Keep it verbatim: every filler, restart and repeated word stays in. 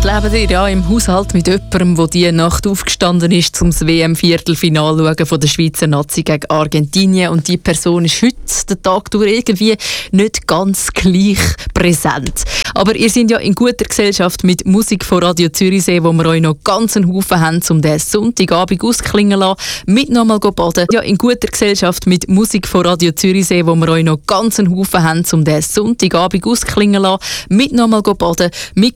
lebt ihr ja im Haushalt mit jemandem, der diese Nacht aufgestanden ist, um das W M-Viertelfinale von der Schweizer Nazi gegen Argentinien. Und die Person ist heute den Tag durch irgendwie nicht ganz gleich präsent. Aber ihr seid ja in guter Gesellschaft mit Musik von Radio Zürichsee, wo wir euch noch ganz einen Haufen haben, um den Sonntagabend ausklingen zu lassen. Mit nochmal baden. Ja, in guter Gesellschaft mit Musik von Radio Zürichsee, wo wir euch noch ganz einen Haufen haben, um den Sonntagabend ausklingen zu lassen. Mit nochmal baden. Mit